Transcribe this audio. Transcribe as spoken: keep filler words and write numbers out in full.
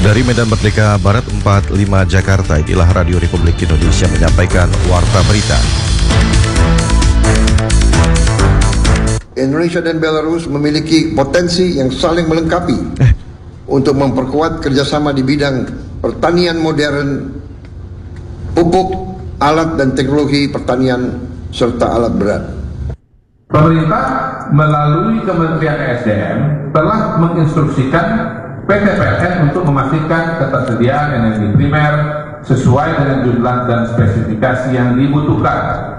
Dari Medan Merdeka Barat empat puluh lima Jakarta, inilah Radio Republik Indonesia menyampaikan Warta Berita. Indonesia dan Belarus memiliki potensi yang saling melengkapi eh. untuk memperkuat kerjasama di bidang pertanian modern, pupuk, alat dan teknologi pertanian, serta alat berat. Pemerintah melalui Kementerian E S D M telah menginstruksikan P T P L N untuk memastikan ketersediaan energi primer sesuai dengan jumlah dan spesifikasi yang dibutuhkan